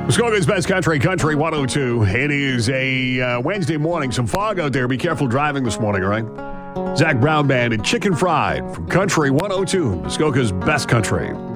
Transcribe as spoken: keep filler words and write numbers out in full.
Muskoka's Best Country, Country one oh two. It is a uh, Wednesday morning. Some fog out there. Be careful driving this morning, all right? Zach Brown Band and Chicken Fried from Country one oh two. Muskoka's Best Country.